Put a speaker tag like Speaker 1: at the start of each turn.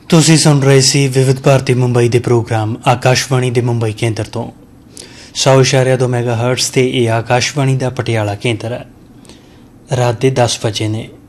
Speaker 1: ਤੁਸੀਂ ਸੁਣ ਰਹੇ ਸੀ ਵਿਵਿਧ ਭਾਰਤੀ ਮੁੰਬਈ ਦੇ ਪ੍ਰੋਗਰਾਮ ਆਕਾਸ਼ਵਾਣੀ ਦੇ ਮੁੰਬਈ ਕੇਂਦਰ ਤੋਂ 100.2 ਮੈਗਾਹਰਟਜ਼ ਤੇ ਇਹ ਆਕਾਸ਼ਵਾਣੀ ਦਾ ਪਟਿਆਲਾ ਕੇਂਦਰ ਹੈ। ਰਾਤ ਦੇ 10 ਵਜੇ ਨੇ।